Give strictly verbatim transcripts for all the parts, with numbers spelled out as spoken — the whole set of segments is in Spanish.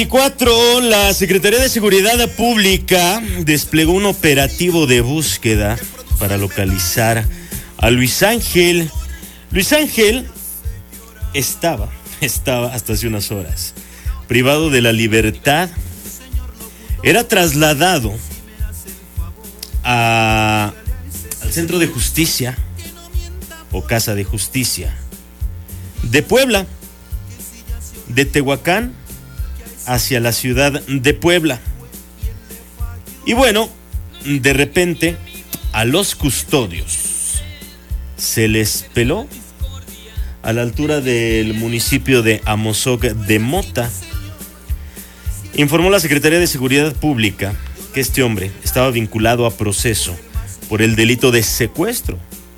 Cuatro, la Secretaría de Seguridad Pública desplegó un operativo de búsqueda para localizar a Luis Ángel. Luis Ángel estaba, estaba hasta hace unas horas, privado de la libertad. Era trasladado a, al Centro de Justicia o Casa de Justicia de Puebla, de Tehuacán hacia la ciudad de Puebla. Y bueno, de repente a los custodios se les peló a la altura del municipio de Amozoc de Mota. Informó la Secretaría de Seguridad Pública que este hombre estaba vinculado a proceso por el delito de secuestro.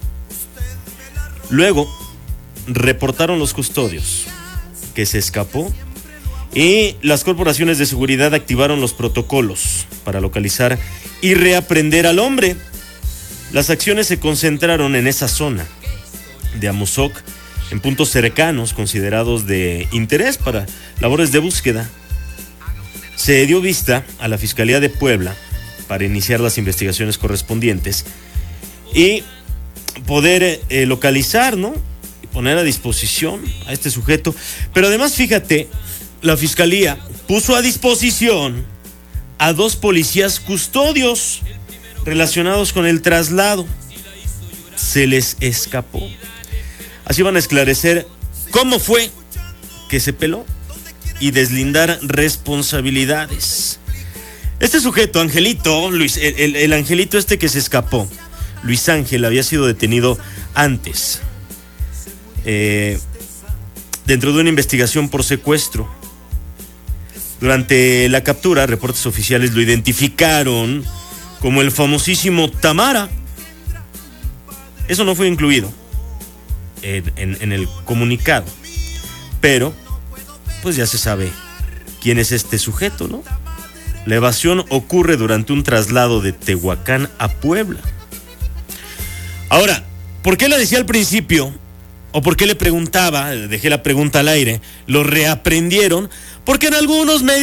Luego reportaron los custodios que se escapó y las corporaciones de seguridad activaron los protocolos para localizar y reaprender al hombre. Las acciones se concentraron en esa zona de Amozoc, en puntos cercanos considerados de interés para labores de búsqueda. Se dio vista a la Fiscalía de Puebla para iniciar las investigaciones correspondientes y poder eh, localizar, ¿no? Y poner a disposición a este sujeto. Pero además, fíjate, la Fiscalía puso a disposición a dos policías custodios relacionados con el traslado. Se les escapó. Así van a esclarecer cómo fue que se peló y deslindar responsabilidades. Este sujeto, Angelito, Luis, el, el, el Angelito este que se escapó, Luis Ángel, había sido detenido antes, eh, dentro de una investigación por secuestro. Durante la captura, reportes oficiales lo identificaron como el famosísimo Tamara. Eso no fue incluido en, en, en el comunicado, pero pues ya se sabe quién es este sujeto, ¿no? La evasión ocurre durante un traslado de Tehuacán a Puebla. Ahora, ¿por qué le decía al principio? ¿O por qué le preguntaba? Dejé la pregunta al aire. ¿Lo reaprendieron? Porque en algunos medios